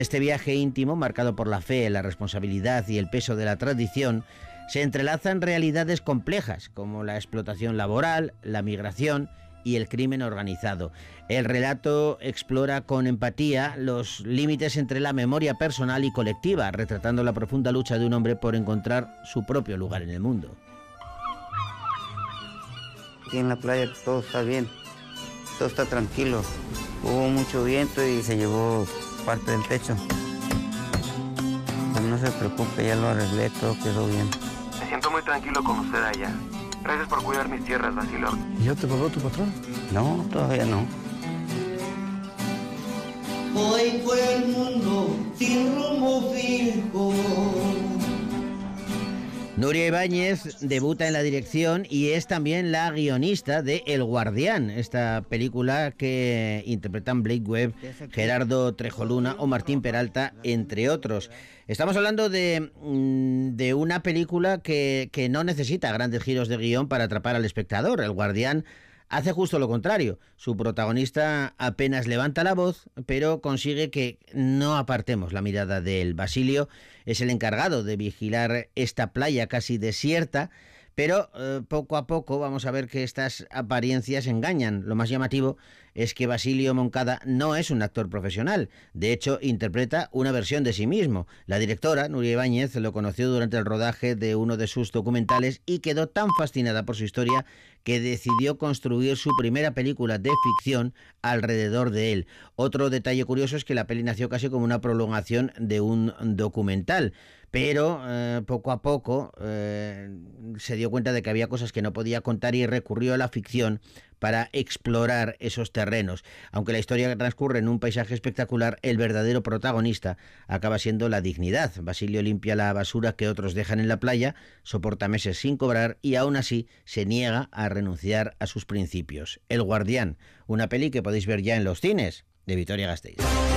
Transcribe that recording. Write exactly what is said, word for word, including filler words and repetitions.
Este viaje íntimo, marcado por la fe, la responsabilidad y el peso de la tradición, se entrelazan realidades complejas como la explotación laboral, la migración y el crimen organizado. El relato explora con empatía los límites entre la memoria personal y colectiva, retratando la profunda lucha de un hombre por encontrar su propio lugar en el mundo. Aquí en la playa todo está bien, todo está tranquilo. Hubo mucho viento y se llevó parte del techo. Pero no se preocupe, ya lo arreglé, todo quedó bien. Me siento muy tranquilo con usted allá. Gracias por cuidar mis tierras, Basilio. ¿Y ya te pagó tu patrón? No, todavía no. Voy por el mundo sin rumbo fijo. Nuria Ibáñez debuta en la dirección y es también la guionista de El Guardián, esta película que interpretan Blake Webb, Gerardo Trejoluna o Martín Peralta, entre otros. Estamos hablando de, de una película que, que no necesita grandes giros de guión para atrapar al espectador. El Guardián hace justo lo contrario. Su protagonista apenas levanta la voz, pero consigue que no apartemos la mirada de él. Basilio es el encargado de vigilar esta playa casi desierta, pero eh, poco a poco vamos a ver que estas apariencias engañan. Lo más llamativo es que Basilio Moncada no es un actor profesional. De hecho, interpreta una versión de sí mismo. La directora, Nuria Ibáñez, lo conoció durante el rodaje de uno de sus documentales y quedó tan fascinada por su historia que decidió construir su primera película de ficción alrededor de él. Otro detalle curioso es que la peli nació casi como una prolongación de un documental, pero eh, poco a poco eh, se dio cuenta de que había cosas que no podía contar y recurrió a la ficción para explorar esos terrenos. Aunque la historia transcurre en un paisaje espectacular, el verdadero protagonista acaba siendo la dignidad. Basilio limpia la basura que otros dejan en la playa, soporta meses sin cobrar y aún así se niega a renunciar a sus principios. El Guardián, una peli que podéis ver ya en los cines de Vitoria-Gasteiz.